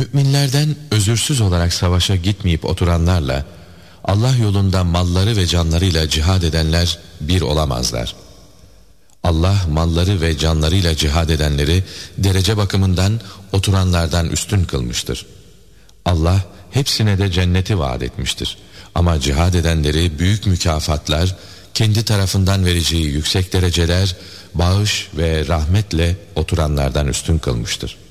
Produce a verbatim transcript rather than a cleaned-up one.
Müminlerden özürsüz olarak savaşa gitmeyip oturanlarla Allah yolunda malları ve canlarıyla cihad edenler bir olamazlar. Allah malları ve canlarıyla cihad edenleri derece bakımından oturanlardan üstün kılmıştır. Allah hepsine de cenneti vaat etmiştir. Ama cihad edenleri büyük mükafatlar, kendi tarafından vereceği yüksek dereceler, bağış ve rahmetle oturanlardan üstün kılmıştır.